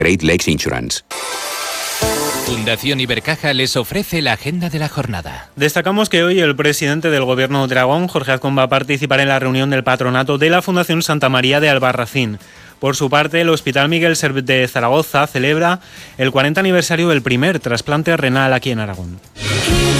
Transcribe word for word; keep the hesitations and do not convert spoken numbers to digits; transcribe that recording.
Great Lakes Insurance. Fundación Ibercaja les ofrece la agenda de la jornada. Destacamos que hoy el presidente del Gobierno de Aragón, Jorge Azcón, va a participar en la reunión del patronato de la Fundación Santa María de Albarracín. Por su parte, el Hospital Miguel Servet de Zaragoza celebra el cuarenta aniversario del primer trasplante renal aquí en Aragón.